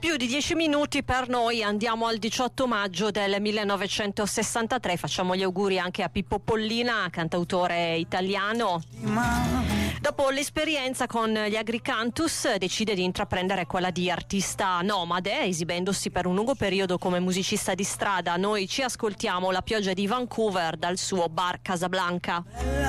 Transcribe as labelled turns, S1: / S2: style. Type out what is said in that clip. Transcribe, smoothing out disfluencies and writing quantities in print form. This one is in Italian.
S1: più di 10 minuti per noi, andiamo al 18 maggio del 1963, facciamo gli auguri anche a Pippo Pollina, cantautore italiano. Dopo l'esperienza con gli Agricantus decide di intraprendere quella di artista nomade, esibendosi per un lungo periodo come musicista di strada. Noi ci ascoltiamo La pioggia di Vancouver dal suo Bar Casablanca.